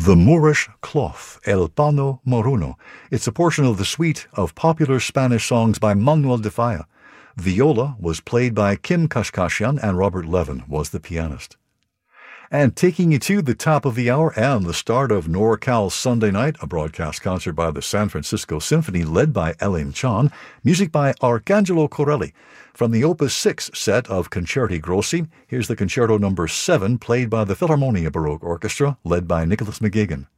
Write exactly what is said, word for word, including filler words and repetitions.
The Moorish Cloth, El Pano Moruno. It's a portion of the suite of popular Spanish songs by Manuel de Falla. Viola was played by Kim Kashkashian and Robert Levin was the pianist. And taking you to the top of the hour and the start of NorCal Sunday Night, a broadcast concert by the San Francisco Symphony led by Elaine Chan, music by Arcangelo Corelli. From the Opus six set of Concerti Grossi, here's the Concerto number seven played by the Philharmonia Baroque Orchestra led by Nicholas McGuigan.